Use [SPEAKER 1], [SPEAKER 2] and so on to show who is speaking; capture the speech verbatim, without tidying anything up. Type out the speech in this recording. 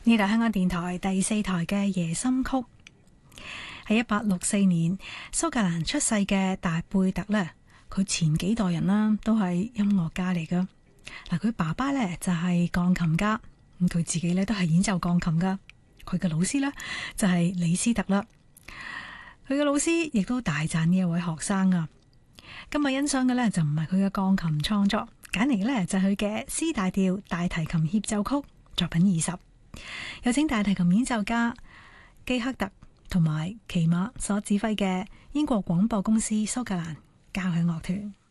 [SPEAKER 1] 呢度香港電台第四台嘅夜心曲，喺一八六四年蘇格蘭出世嘅大貝特呢，佢前幾代人啦都係音樂家嚟噶。嗱，佢爸爸呢就係鋼琴家，咁佢自己呢都係演奏鋼琴噶。佢嘅老師呢就係李斯特啦，佢嘅老師亦都大讚呢一位學生啊。今日欣賞嘅呢就唔係佢嘅鋼琴創作，揀嚟呢就係佢嘅 C 大調大提琴協奏曲作品二十。有請大提琴演奏家基克特同埋奇馬所指揮嘅英國廣播公司蘇格蘭交響樂團。